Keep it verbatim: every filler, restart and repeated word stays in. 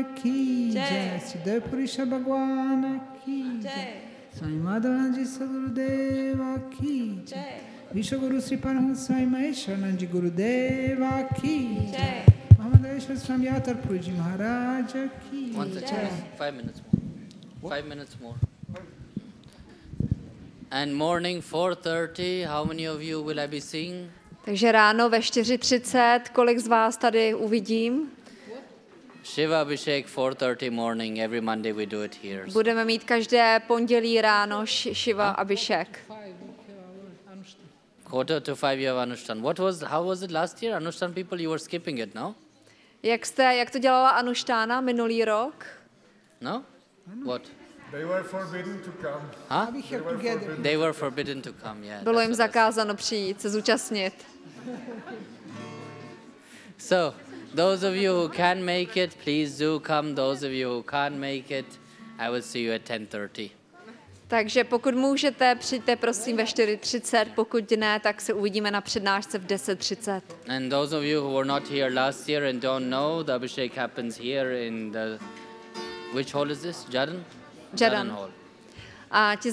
की जय। जय, सिद्ध पुरुष भगवान की जय, जय स्वामी माधवानंद जी सदगुरुदेव की जय, जय विश्व गुरु श्री परमहंस स्वामी महेश्वरानंद जी गुरुदेव की जय, जय महामंडलेश्वर स्वामी यात्रपुरी जी महाराज की One जय। second, five minutes more. Five minutes more. And morning four thirty, how many of you will I be seeing? Takže ráno ve čtyři třicet, kolik z vás tady uvidím? Shiva Abhishek, four thirty morning, every Monday we do it here. Budeme mít každé pondělí ráno š- Shiva Abhishek. Quarter to five you have Anushtan. What was, how was it last year? Anushtan people, you were skipping it, no? Jak, jste, jak to dělala Anuštána minulý rok? No? What? They were forbidden to come. Huh? Abhishek together. They were forbidden to come, yeah. Bylo that's jim what I said. zakázáno přijít, se zúčastnit. So, those of you who can make it, please do come. Those of you who can't make it, I will see you at ten thirty. Takže pokud můžete, přijďte prosím ve čtyři třicet, pokud ne, tak se uvidíme na přednášce v deset třicet. And those of you who were not here last year and don't know, the Abhishek happens here in the... Which hall is this? Jadan? Jadan. Hall. A ti